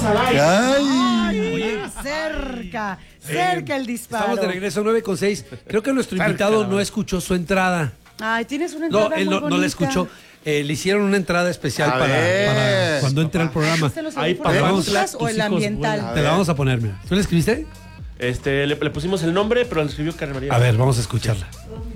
al aire. Oye, cerca el disparo. Estamos de regreso, 9:06. Creo que nuestro invitado no escuchó su entrada. Ay, tienes una entrada muy bonita. No la escuchó. Le hicieron una entrada especial para cuando entre al programa. ¿Ahí para o el ambiental? Te la vamos a poner, mira. ¿Tú la escribiste? Le pusimos el nombre, pero la escribió Karen María. A ver, vamos a escucharla.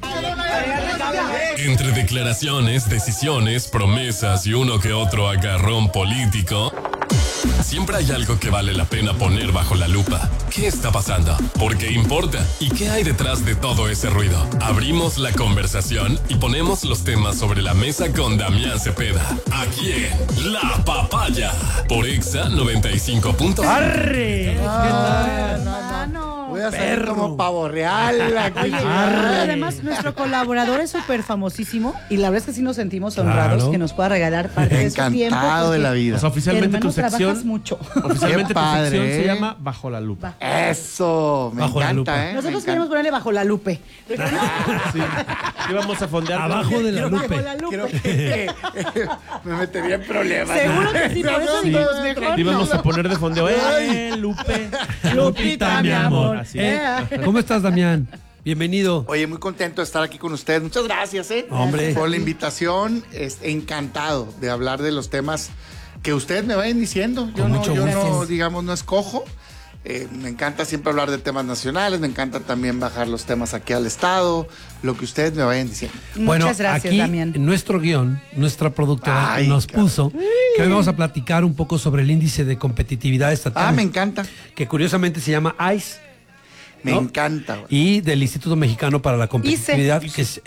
Entre declaraciones, decisiones, promesas y uno que otro agarrón político, siempre hay algo que vale la pena poner bajo la lupa. ¿Qué está pasando? ¿Por qué importa? ¿Y qué hay detrás de todo ese ruido? Abrimos la conversación y ponemos los temas sobre la mesa con Damián Cepeda. Aquí en La Papaya, por Exa 95. ¡Arre! Voy a salir como pavo real aquí. Además, nuestro colaborador es súper famosísimo y la verdad es que sí nos sentimos honrados que nos pueda regalar parte de su tiempo. Encantado de la vida. O sea, oficialmente tu trabajas sección. mucho. Oficialmente Qué padre, tu sección se llama Bajo la Lupa. Eso, me Bajo la lupa. encanta, ¿eh? Nosotros queremos ponerle bajo la lupe. Sí. ¿Qué vamos a fondear? Abajo de la lupe. Bajo la lupe. Creo que me metería en problemas. Seguro que sí, por eso digo, mejor Y vamos no. a poner de fondeo. Lupe. Lupita, mi amor. Así. ¿Cómo estás, Damián? Bienvenido. Oye, muy contento de estar aquí con ustedes. Muchas gracias, Hombre. por la invitación. Encantado de hablar de los temas que ustedes me vayan diciendo. Yo mucho no, gusto. digamos, no escojo. Me encanta siempre hablar de temas nacionales, me encanta también bajar los temas aquí al Estado, lo que ustedes me vayan diciendo. Bueno, Muchas gracias, aquí Damián. en nuestro guión, nuestra productora Ay, nos caray. puso que hoy vamos a platicar un poco sobre el índice de competitividad estatal. Me encanta. Que curiosamente se llama ICE. Me ¿no? encanta. Güey. Y del Instituto Mexicano para la Competitividad, que es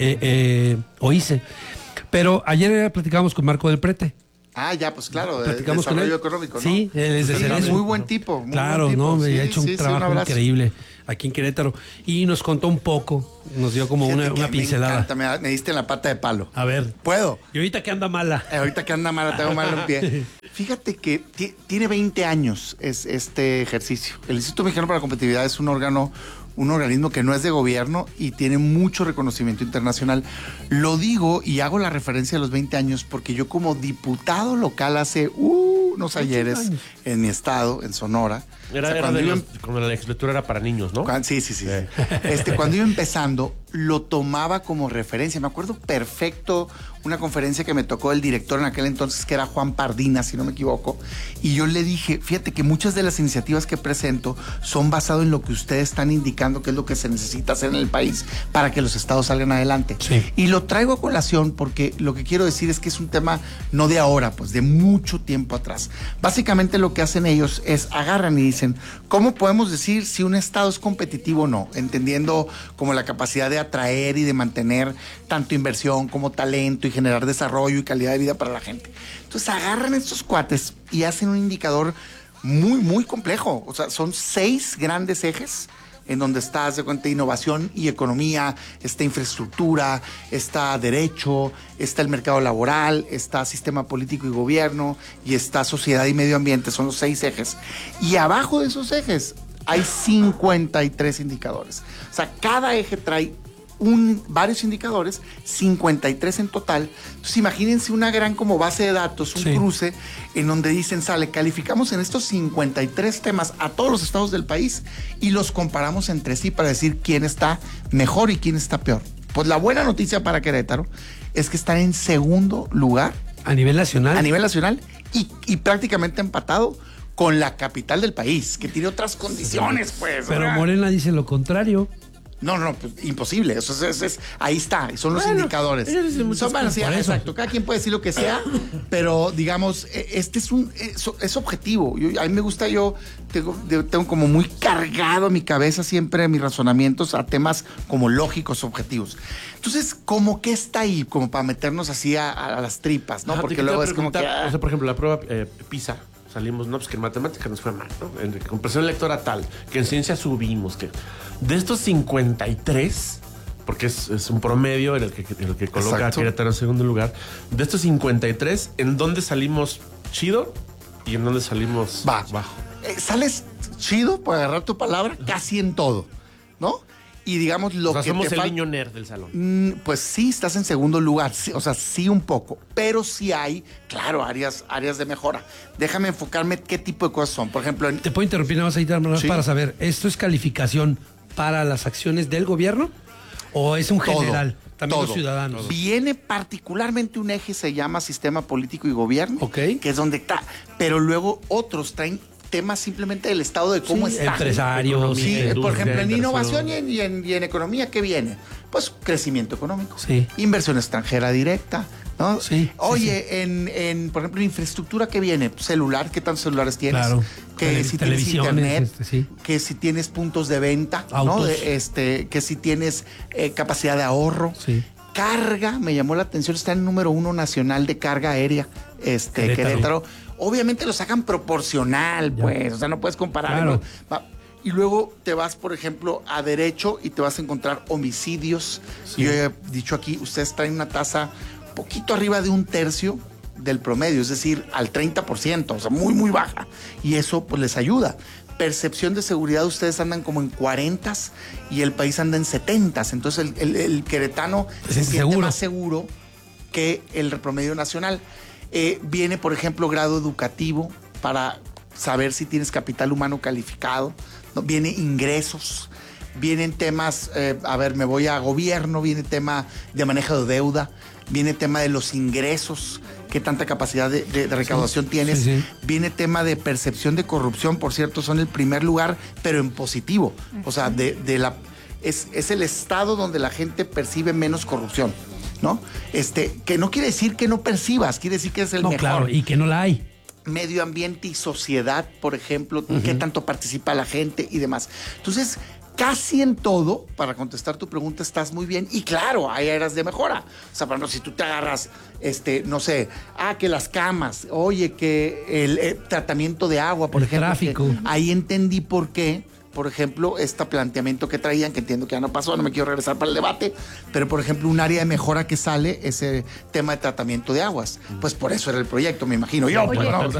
ICE. Pero ayer platicábamos con Marco del Prete. Ya, pues claro, de Platicamos con desarrollo él. económico, ¿no? Sí, él es de Sí, Cerezo. muy buen tipo. Muy Claro, buen tipo. no, me Sí, ha hecho un un trabajo abrazo. increíble aquí en Querétaro. Y nos contó un poco, nos dio como Fíjate una que pincelada. Me encanta, me diste en la pata de palo. A ver. ¿Puedo? Y ahorita que anda mala. Ahorita que anda mala, tengo mal en pie. Fíjate que tiene 20 años este ejercicio. El Instituto Mexicano para la Competitividad es un organismo que no es de gobierno y tiene mucho reconocimiento internacional. Lo digo y hago la referencia a los 20 años porque yo como diputado local hace unos ayeres en mi estado, en Sonora. Cuando la legislatura era para niños, ¿no? Sí. Cuando iba empezando, lo tomaba como referencia. Me acuerdo perfecto una conferencia que me tocó el director en aquel entonces, que era Juan Pardina, si no me equivoco. Y yo le dije, fíjate que muchas de las iniciativas que presento son basadas en lo que ustedes están indicando que es lo que se necesita hacer en el país para que los estados salgan adelante. Sí. Y lo traigo a colación porque lo que quiero decir es que es un tema no de ahora, pues de mucho tiempo atrás. Básicamente lo que hacen ellos es agarran y dicen, ¿cómo podemos decir si un estado es competitivo o no? Entendiendo como la capacidad de atraer y de mantener tanto inversión como talento y generar desarrollo y calidad de vida para la gente. Entonces agarran estos cuates y hacen un indicador muy, muy complejo. O sea, son 6 grandes ejes en donde está, haz de cuenta, innovación y economía, está infraestructura, está derecho, está el mercado laboral, está sistema político y gobierno y está sociedad y medio ambiente. Son los 6 ejes. Y abajo de esos ejes hay 53 indicadores. O sea, cada eje trae varios indicadores, 53 en total. Entonces imagínense una gran como base de datos, un cruce en donde dicen, calificamos en estos 53 temas a todos los estados del país y los comparamos entre sí para decir quién está mejor y quién está peor. Pues la buena noticia para Querétaro es que están en segundo lugar. ¿A nivel nacional? A nivel nacional y prácticamente empatado con la capital del país, que tiene otras condiciones, pues. Pero Morena dice lo contrario. No, pues imposible. Eso ahí está, son los indicadores. Exacto. Cada quien puede decir lo que sea, pero digamos, este es objetivo. A mí me gusta, tengo como muy cargado mi cabeza siempre mis razonamientos a temas como lógicos, objetivos. Entonces, como que está ahí, como para meternos así a las tripas, ¿no? Porque luego es como que... O sea, por ejemplo, la prueba PISA. Salimos, no, pues que en matemática nos fue mal, ¿no? En comprensión lectora tal, que en ciencia subimos, que de estos 53, porque es un promedio en el que coloca a Querétaro en segundo lugar, de estos 53, ¿en dónde salimos chido y en dónde salimos bajo? Sales chido, por agarrar tu palabra, casi en todo, ¿no? Y digamos lo que somos el niño nerd del salón. Pues sí, estás en segundo lugar, sí, o sea, sí un poco, pero sí hay, claro, áreas de mejora. Déjame enfocarme qué tipo de cosas son. Por ejemplo, ¿te puedo interrumpir nada más ahí ¿sí? Para saber, ¿esto es calificación para las acciones del gobierno o es un general? También los ciudadanos. Viene particularmente un eje, se llama sistema político y gobierno, que es donde está, pero luego otros traen temas simplemente del estado de cómo está. Empresarios. Sí, por ejemplo, en innovación y en economía, ¿qué viene? Pues crecimiento económico, inversión extranjera directa, ¿no? Sí, Oye, sí. Por ejemplo, en infraestructura, ¿qué viene? Celular, ¿qué tantos celulares tienes? Claro. Que si tienes internet, que si tienes puntos de venta, autos, ¿no? Que si tienes capacidad de ahorro. Sí. Carga, me llamó la atención, está en el número 1 nacional de carga aérea, Querétaro. Obviamente lo sacan proporcional, pues, o sea, no puedes comparar. Claro. Y luego te vas, por ejemplo, a derecho y te vas a encontrar homicidios. Sí. Yo he dicho aquí, ustedes traen una tasa poquito arriba de 1/3 del promedio, es decir, al 30%, o sea, muy, muy baja. Y eso, pues, les ayuda. Percepción de seguridad, ustedes andan como en 40s y el país anda en 70s. Entonces, el queretano se siente más seguro que el promedio nacional. Viene, por ejemplo, grado educativo para saber si tienes capital humano calificado, ¿no? Viene ingresos, vienen temas, me voy a gobierno, viene tema de manejo de deuda, viene tema de los ingresos, qué tanta capacidad de recaudación tienes, viene tema de percepción de corrupción, por cierto, son el primer lugar, pero en positivo, o sea, es el estado donde la gente percibe menos corrupción, ¿no? Que no quiere decir que no percibas, quiere decir que es el mejor. Claro, y que no la hay. Medio ambiente y sociedad, por ejemplo, qué tanto participa la gente y demás. Entonces, casi en todo, para contestar tu pregunta, estás muy bien. Y claro, hay áreas de mejora. O sea, por ejemplo, si tú te agarras, no sé, que las camas, oye, que el tratamiento de agua, por ejemplo. Tráfico. Ahí entendí por qué. Por ejemplo, este planteamiento que traían, que entiendo que ya no pasó, no me quiero regresar para el debate, pero por ejemplo, un área de mejora que sale es el tema de tratamiento de aguas. Pues por eso era el proyecto, me imagino yo. Oye, pues, ¿no?